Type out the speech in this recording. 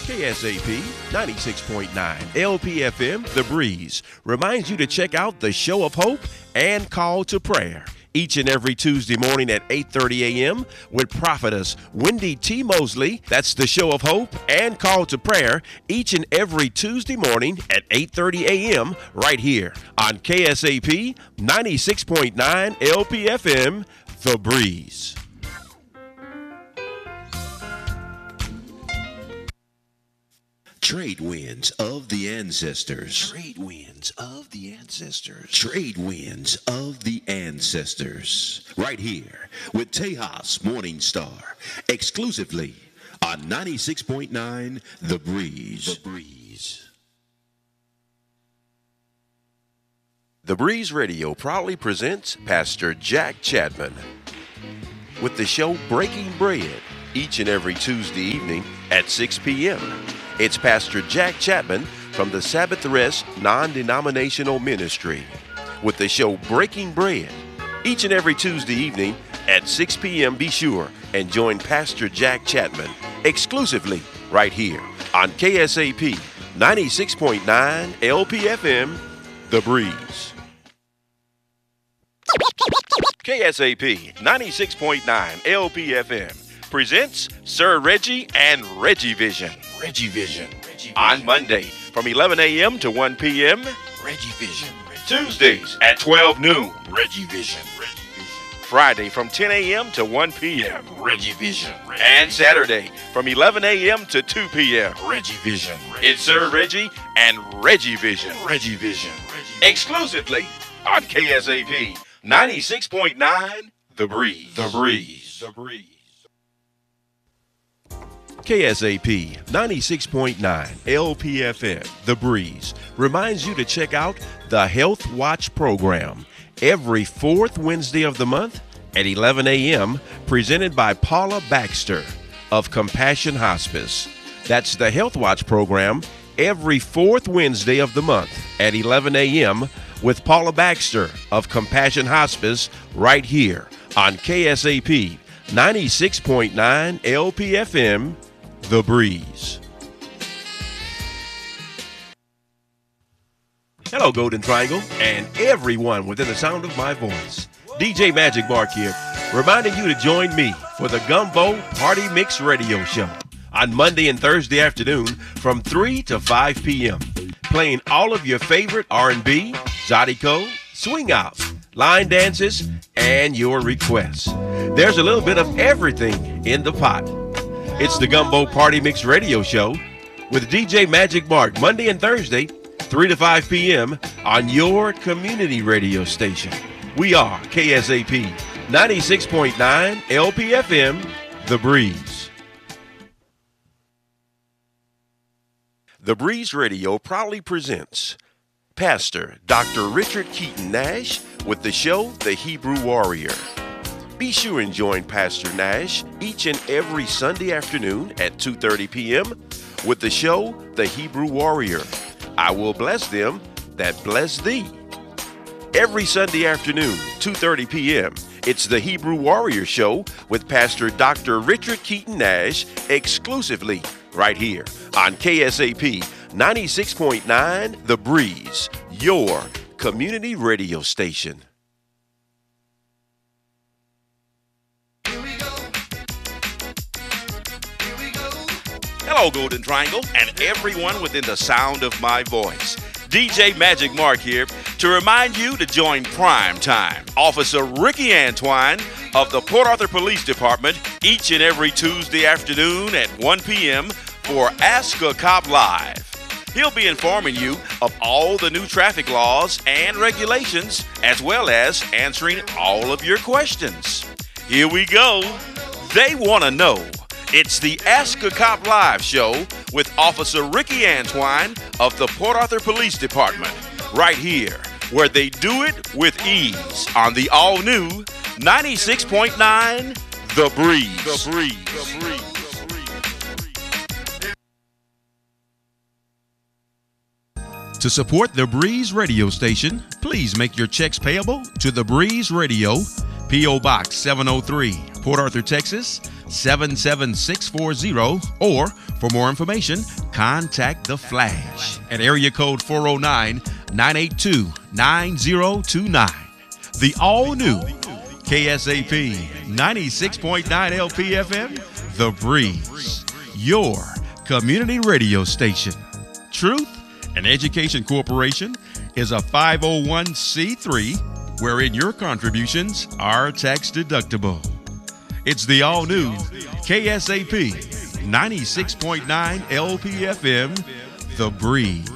KSAP 96.9 LPFM, The Breeze, reminds you to check out the Show of Hope and Call to Prayer each and every Tuesday morning at 8:30 a.m. with prophetess Wendy T. Mosley. That's the Show of Hope and Call to Prayer each and every Tuesday morning at 8:30 a.m. right here on KSAP 96.9 LPFM, The Breeze. Trade winds of the ancestors. Trade winds of the ancestors. Trade winds of the ancestors. Right here with Tejas Morningstar. Exclusively on 96.9 The Breeze. The Breeze. The Breeze Radio proudly presents Pastor Jack Chapman with the show Breaking Bread each and every Tuesday evening at 6 p.m. It's Pastor Jack Chapman from the Sabbath Rest Non-Denominational Ministry with the show Breaking Bread each and every Tuesday evening at 6 p.m. Be sure and join Pastor Jack Chapman exclusively right here on KSAP 96.9 LPFM, The Breeze. KSAP 96.9 LPFM presents Sir Reggie and Reggie Vision. Reggie Vision. On Monday from 11 a.m. to 1 p.m. Reggie Vision. Tuesdays at 12 noon. Reggie Vision. Friday from 10 a.m. to 1 p.m. Reggie Vision. And Saturday from 11 a.m. to 2 p.m. Reggie Vision. It's Sir Reggie and Reggie Vision. Reggie Vision. Exclusively on KSAP 96.9 The Breeze. The Breeze. The Breeze. KSAP 96.9 LPFM, The Breeze, reminds you to check out the Health Watch program every fourth Wednesday of the month at 11 a.m., presented by Paula Baxter of Compassion Hospice. That's the Health Watch program every fourth Wednesday of the month at 11 a.m. with Paula Baxter of Compassion Hospice right here on KSAP 96.9 LPFM, The Breeze. Hello, Golden Triangle, and everyone within the sound of my voice. DJ Magic Mark here, reminding you to join me for the Gumbo Party Mix Radio Show on Monday and Thursday afternoon from 3 to 5 p.m., playing all of your favorite R&B, Zydeco, swing out, line dances, and your requests. There's a little bit of everything in the pot. It's the Gumbo Party Mix Radio Show with DJ Magic Mark, Monday and Thursday, 3 to 5 p.m. on your community radio station. We are KSAP 96.9 LPFM, The Breeze. The Breeze Radio proudly presents Pastor Dr. Richard Keaton Nash with the show The Hebrew Warrior. Be sure and join Pastor Nash each and every Sunday afternoon at 2:30 p.m. with the show The Hebrew Warrior. I will bless them that bless thee. Every Sunday afternoon, 2:30 p.m., it's the Hebrew Warrior Show with Pastor Dr. Richard Keaton Nash exclusively right here on KSAP 96.9 The Breeze, your community radio station. Hello, Golden Triangle, and everyone within the sound of my voice. DJ Magic Mark here to remind you to join Prime Time. Officer Ricky Antwine of the Port Arthur Police Department each and every Tuesday afternoon at 1 p.m. for Ask a Cop Live. He'll be informing you of all the new traffic laws and regulations, as well as answering all of your questions. Here we go. They want to know. It's the Ask a Cop Live show with Officer Ricky Antwine of the Port Arthur Police Department, right here, where they do it with ease on the all-new 96.9 The Breeze. The Breeze. The Breeze. To support The Breeze radio station, please make your checks payable to The Breeze Radio, P.O. Box 703, Port Arthur, Texas, 77640, or for more information, contact The Flash at area code 409-982-9029. The all-new KSAP 96.9 LPFM, The Breeze, your community radio station. Truth and Education Corporation is a 501c3 wherein your contributions are tax deductible. It's the all-new KSAP 96.9 LPFM, The Breeze.